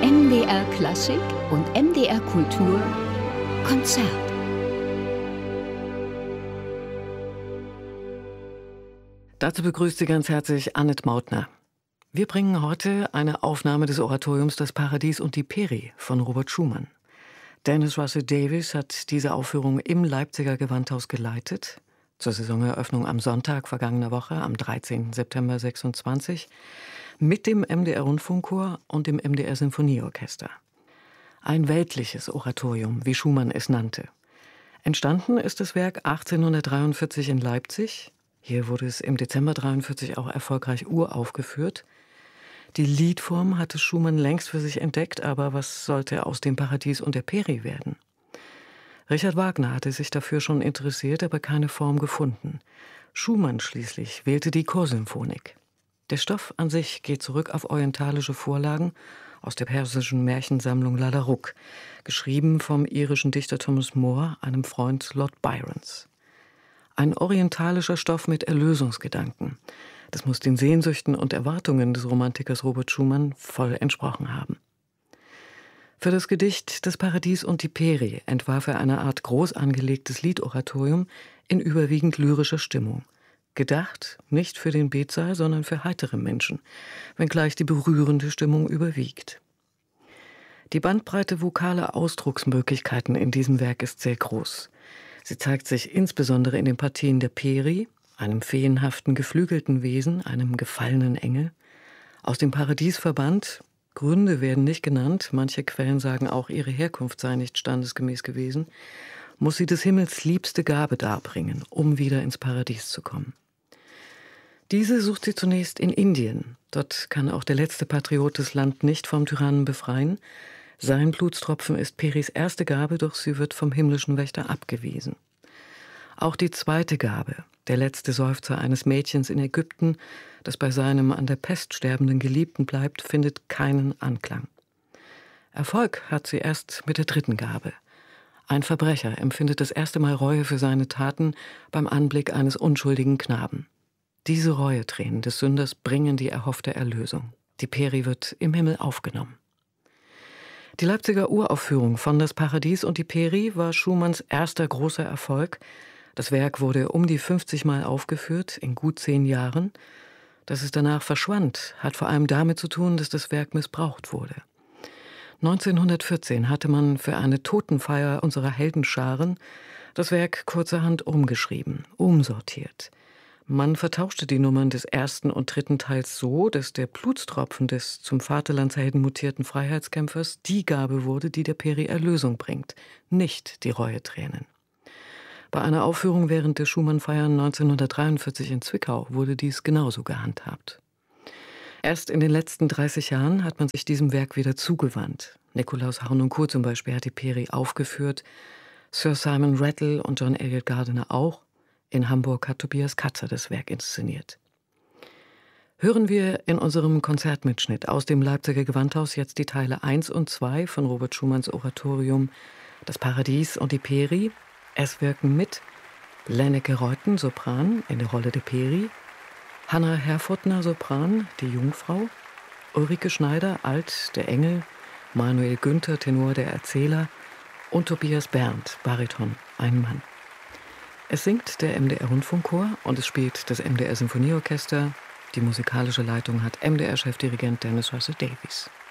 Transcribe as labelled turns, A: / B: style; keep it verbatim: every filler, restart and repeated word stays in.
A: M D R Klassik und M D R Kultur Konzert.
B: Dazu begrüßt Sie ganz herzlich Annette Mautner. Wir bringen heute eine Aufnahme des Oratoriums Das Paradies und die Peri von Robert Schumann. Dennis Russell Davies hat diese Aufführung im Leipziger Gewandhaus geleitet. Zur Saisoneröffnung am Sonntag vergangener Woche, am dreizehnten September sechsundzwanzig, mit dem M D R-Rundfunkchor und dem M D R-Sinfonieorchester. Ein weltliches Oratorium, wie Schumann es nannte. Entstanden ist das Werk achtzehnhundertdreiundvierzig in Leipzig. Hier wurde es im Dezember dreiundvierzig auch erfolgreich uraufgeführt. Die Liedform hatte Schumann längst für sich entdeckt, aber was sollte aus dem Paradies und der Peri werden? Richard Wagner hatte sich dafür schon interessiert, aber keine Form gefunden. Schumann schließlich wählte die Chorsymphonik. Der Stoff an sich geht zurück auf orientalische Vorlagen aus der persischen Märchensammlung Lalla Rookh, geschrieben vom irischen Dichter Thomas Moore, einem Freund Lord Byrons. Ein orientalischer Stoff mit Erlösungsgedanken. Das muss den Sehnsüchten und Erwartungen des Romantikers Robert Schumann voll entsprochen haben. Für das Gedicht Das Paradies und die Peri entwarf er eine Art groß angelegtes Liedoratorium in überwiegend lyrischer Stimmung. Gedacht nicht für den Betsaal, sondern für heitere Menschen, wenngleich die berührende Stimmung überwiegt. Die Bandbreite vokaler Ausdrucksmöglichkeiten in diesem Werk ist sehr groß. Sie zeigt sich insbesondere in den Partien der Peri, einem feenhaften, geflügelten Wesen, einem gefallenen Engel. Aus dem Paradiesverband, Gründe werden nicht genannt, manche Quellen sagen auch, ihre Herkunft sei nicht standesgemäß gewesen, muss sie des Himmels liebste Gabe darbringen, um wieder ins Paradies zu kommen. Diese sucht sie zunächst in Indien. Dort kann auch der letzte Patriot das Land nicht vom Tyrannen befreien. Sein Blutstropfen ist Peris erste Gabe, doch sie wird vom himmlischen Wächter abgewiesen. Auch die zweite Gabe, der letzte Seufzer eines Mädchens in Ägypten, das bei seinem an der Pest sterbenden Geliebten bleibt, findet keinen Anklang. Erfolg hat sie erst mit der dritten Gabe. Ein Verbrecher empfindet das erste Mal Reue für seine Taten beim Anblick eines unschuldigen Knaben. Diese Reuetränen des Sünders bringen die erhoffte Erlösung. Die Peri wird im Himmel aufgenommen. Die Leipziger Uraufführung von Das Paradies und die Peri war Schumanns erster großer Erfolg. Das Werk wurde um die fünfzig Mal aufgeführt, in gut zehn Jahren. Dass es danach verschwand, hat vor allem damit zu tun, dass das Werk missbraucht wurde. neunzehnhundertvierzehn hatte man für eine Totenfeier unserer Heldenscharen das Werk kurzerhand umgeschrieben, umsortiert. Man vertauschte die Nummern des ersten und dritten Teils so, dass der Blutstropfen des zum Vaterlandshelden mutierten Freiheitskämpfers die Gabe wurde, die der Peri Erlösung bringt, nicht die Reuetränen. Bei einer Aufführung während der Schumann-Feiern neunzehnhundertdreiundvierzig in Zwickau wurde dies genauso gehandhabt. Erst in den letzten dreißig Jahren hat man sich diesem Werk wieder zugewandt. Nikolaus Harnoncourt zum Beispiel hat die Peri aufgeführt, Sir Simon Rattle und John Eliot Gardiner auch. In Hamburg hat Tobias Katzer das Werk inszeniert. Hören wir in unserem Konzertmitschnitt aus dem Leipziger Gewandhaus jetzt die Teile eins und zwei von Robert Schumanns Oratorium Das Paradies und die Peri. Es wirken mit Lenneke Reuten, Sopran, in der Rolle der Peri, Hanna Herfurtner, Sopran, die Jungfrau, Ulrike Schneider, Alt, der Engel, Manuel Günther, Tenor, der Erzähler und Tobias Berndt, Bariton, ein Mann. Es singt der M D R-Rundfunkchor und es spielt das M D R-Sinfonieorchester. Die musikalische Leitung hat M D R-Chefdirigent Dennis Russell Davies.